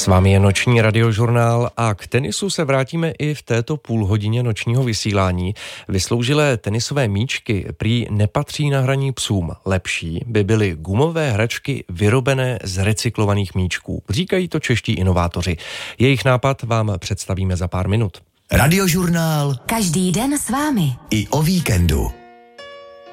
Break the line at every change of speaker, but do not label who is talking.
S vámi je noční radiožurnál a k tenisu se vrátíme i v této půlhodině nočního vysílání. Vysloužilé tenisové míčky prý nepatří na hraní psům. Lepší by byly gumové hračky vyrobené z recyklovaných míčků. Říkají to čeští inovátoři. Jejich nápad vám představíme za pár minut.
Radiožurnál.
Každý den s vámi.
I o víkendu.